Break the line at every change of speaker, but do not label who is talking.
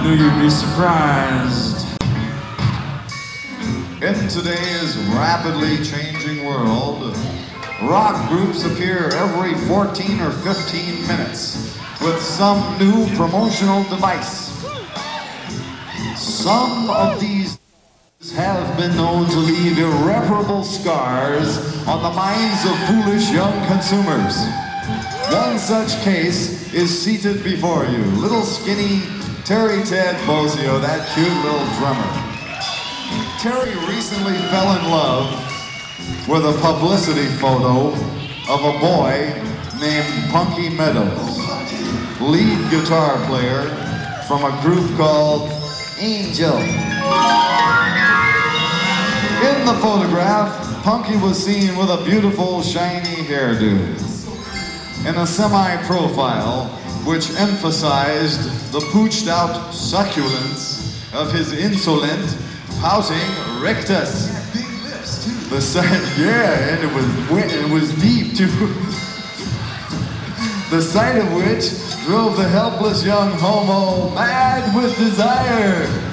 knew you'd be surprised.
In today's rapidly changing world, rock groups appear every 14 or 15 minutes with some new promotional device. Some of these have been known to leave irreparable scars on the minds of foolish young consumers. One such case is seated before you, little skinny Terry Ted Bozzio, that cute little drummer. Terry recently fell in love with a publicity photo of a boy named Punky Meadows, lead guitar player from a group called Angel. In the photograph, Punky was seen with a beautiful, shiny hairdo. In a semi-profile, which emphasized the pooched-out succulence of his insolent, pouting rectus. The sight, yeah, and it was deep too. The sight of which drove the helpless young homo mad with desire.